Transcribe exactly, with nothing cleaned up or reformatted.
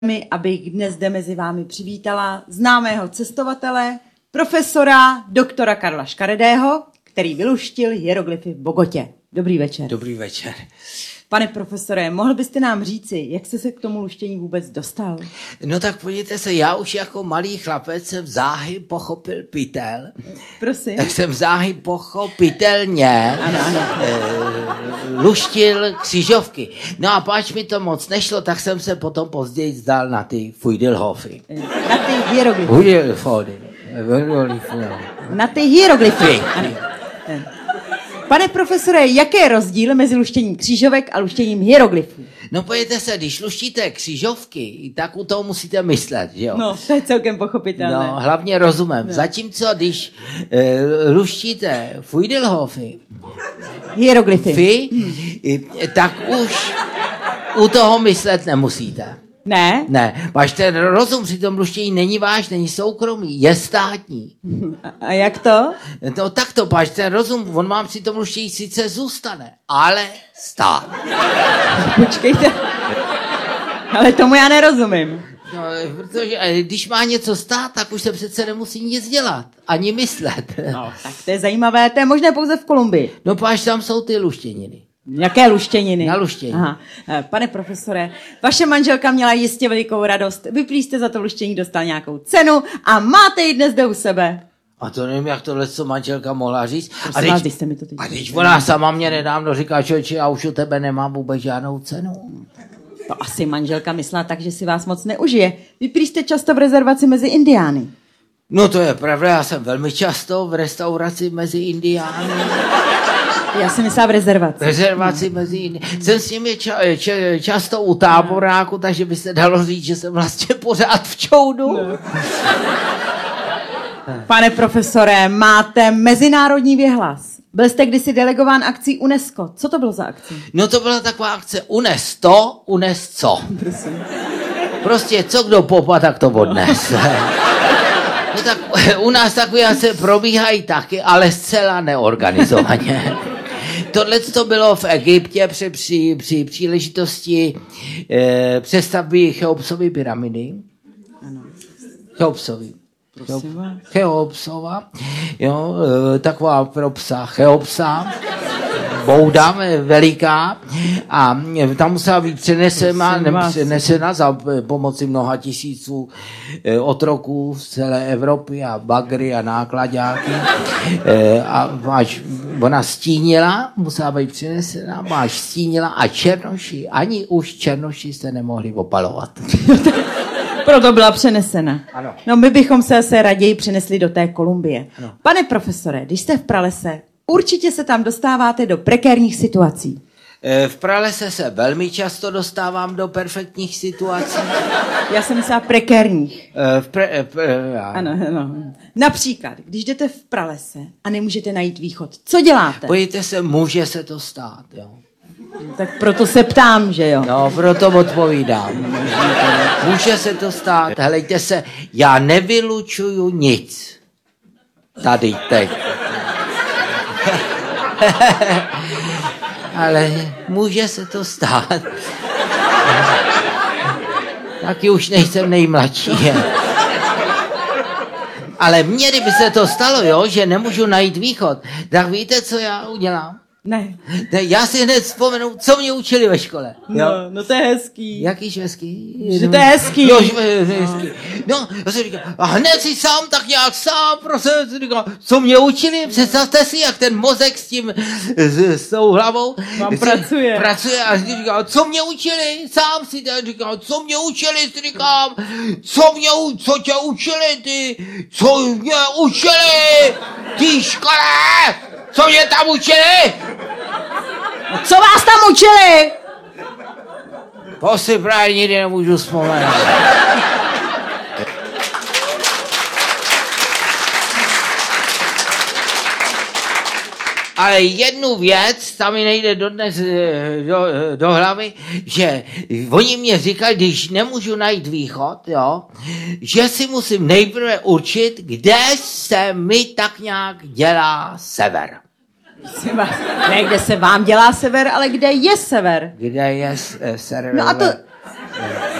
mi, abych dnes zde mezi vámi přivítala známého cestovatele, profesora doktora Karla Škaredého, který vyluštil hieroglyfy v Bogotě. Dobrý večer. Dobrý večer. Pane profesore, mohl byste nám říci, jak jste se k tomu luštění vůbec dostal? No tak podívejte se, já už jako malý chlapec jsem záhy pochopil pytel. Prosím. Tak jsem záhy pochopitelně ano, ano. E, luštil křižovky. No a páč mi to moc nešlo, tak jsem se potom později zdal na ty Fuidelhofy. Na ty hieroglyfy. Fuidelhofy. Na ty hieroglyfy. Ano. Pane profesore, jaký je rozdíl mezi luštěním křížovek a luštěním hieroglyfů? No pojďte se, když luštíte křižovky, tak u toho musíte myslet, že jo? No, to je celkem pochopitelné. No, hlavně rozumem. No. Zatímco, když e, luštíte Fuidelhofy, hieroglyfy, Fy, hmm. tak už u toho myslet nemusíte. Ne? Ne, váš ten rozum při tom luštění není váš, není soukromý, je státní. A, a jak to? No tak to, váš ten rozum, on vám při tom luštění sice zůstane, ale stát. Počkejte, ale tomu já nerozumím. No, protože když má něco stát, tak už se přece nemusí nic dělat, ani myslet. No, tak to je zajímavé, to je možné pouze v Kolumbii. No páč, tam jsou ty luštěniny. Jaké luštěniny? Na luštění. Aha. Pane profesore, vaše manželka měla jistě velikou radost. Vy prý jste za to luštění dostal nějakou cenu a máte ji dnes zde u sebe. A to nevím, jak tohle co manželka mohla říct. Prosím a teď, vás, jste mi to teď a teď ona sama mě nedávno říká, člověče, já už u tebe nemám vůbec žádnou cenu. To asi manželka myslela tak, že si vás moc neužije. Vy prý jste často v rezervaci mezi Indiány. No to je pravda, já jsem velmi často v restauraci mezi Indiány. Já jsem myslela v rezervaci. V rezervaci no. mezi Indiány. Jsem s nimi ča, ča, často u táboráku, takže by se dalo říct, že jsem vlastně pořád v čoudu. No. Pane profesore, máte mezinárodní věhlas. Byl jste kdysi delegován akcí UNESCO. Co to bylo za akce? No to byla taková akce unes to, unes co. Prosím. Prostě co kdo popa, tak to odnes. No tak u nás takové akce probíhají taky, ale zcela neorganizovaně. Tohle to bylo v Egyptě při, při, při příležitosti eh, přestavby Cheopsovy pyramidy. Ano. Cheopsovy. Cheopsova, jo, taková pro psa Cheopsa, bouda veliká a tam musela být přenesena, přenesena za pomoci mnoha tisíců otroků z celé Evropy a bagry a nákladáky a máš, ona stínila, musela být přenesena, máš stínila a černoši, ani už černoši se nemohli opalovat. Proto byla přenesena. Ano. No my bychom se asi raději přenesli do té Kolumbie. Ano. Pane profesore, když jste v pralese, určitě se tam dostáváte do prekérních situací. V pralese se velmi často dostávám do perfektních situací. Já jsem myslela prekérních. V pre, pre, já. Ano, ano. Například, když jdete v pralese a nemůžete najít východ, co děláte? Pojďte se, může se to stát, jo. Tak proto se ptám, že jo. No, proto odpovídám. Může se to stát. Helejte se, já nevylučuju nic. Tady, teď. Ale může se to stát. Taky už nejsem nejmladší. Ale mně, kdyby se to stalo, jo, že nemůžu najít východ, tak víte, co já udělám? Ne. ne. Já si hned vzpomenu, co mě učili ve škole. No, jo? No to je hezký. Jakýž hezký? Že to je hezký. Jo, že je hezký. No, já jsem říkal, a hned si sám tak nějak sám, prostě, říkal, co mě učili, představte si, jak ten mozek s tím, s, s tou hlavou. Vám pracuje. Pracuje a říkal, co mě učili, sám si tak říkal, co mě učili, si říkám, co mě, co tě učili ty, co mě učili, ty škole, co mě tam učili? Co vás tam učili? To si právě nikdy nemůžu vzpomenout. Ale jednu věc, tam mi nejde dodnes do, do hlavy, že oni mě říkali, když nemůžu najít východ, jo, že si musím nejprve určit, kde se mi tak nějak dělá sever. Ne, kde se vám dělá sever, ale kde je sever. Kde je sever? No a to,